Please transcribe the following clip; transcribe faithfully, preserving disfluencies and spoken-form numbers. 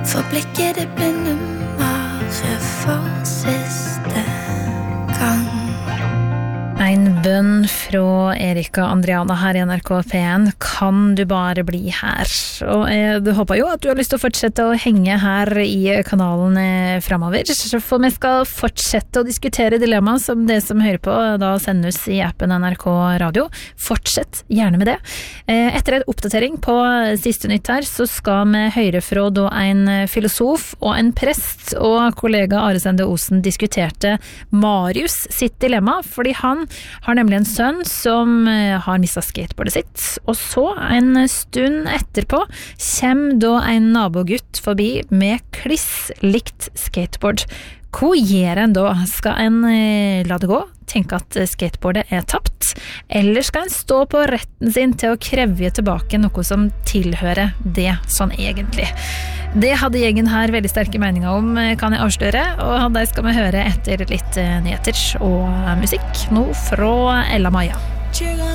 For blikket det blinde bare for siste gang. En bønn fra Erika Andriana her I N R K P en. Kan du bare bli her? Og jeg håper jo at du har lyst til å fortsette å henge her I kanalen fremover. For vi skal fortsette å diskutere dilemma som det som hører på da sendes I appen N R K Radio. Fortsett gjerne med det. Etter en oppdatering på siste nytt her, så skal vi høre fra da en filosof og en prest, og kollega Are Sende Osen diskuterte Marius sitt dilemma, fordi han har nemlig en sønn som har mistet skateboardet sitt, og så en stund etterpå kommer da en nabogutt forbi med kliss likt skateboard. Hva gjør en da? Skal en la det gå? Tenke at skateboardet er tapt? Eller skal en stå på retten sin til å kreve tilbake noe som tilhører det sånn egentlig? Det hadde gjengen her veldig sterke meninger om, kan jeg avsløre, og det skal vi høre etter litt nyheter og musikk nå fra Ella Maja.